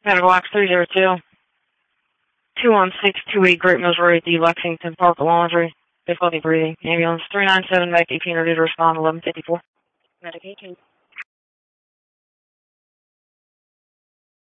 Medical Box 302. 21628 Great Mills Road, D. Lexington Park, Laundry. Difficulty breathing. Ambulance 397, back 1800 to respond 1154. Medication.